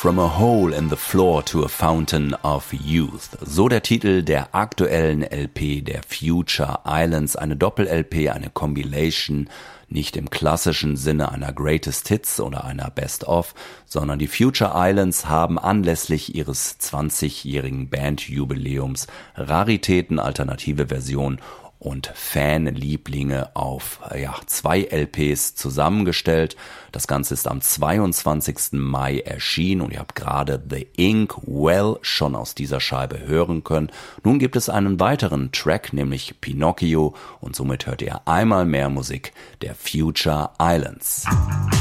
From a Hole in the Floor to a Fountain of Youth. So der Titel der aktuellen LP der Future Islands. Eine Doppel-LP, eine Compilation, nicht im klassischen Sinne einer Greatest Hits oder einer Best-of, sondern die Future Islands haben anlässlich ihres 20-jährigen Bandjubiläums Raritäten, alternative Versionen und Fanlieblinge auf 2 LPs zusammengestellt. Das Ganze ist am 22. Mai erschienen und ihr habt gerade The Ink Well schon aus dieser Scheibe hören können. Nun gibt es einen weiteren Track, nämlich Pinocchio, und somit hört ihr einmal mehr Musik der Future Islands.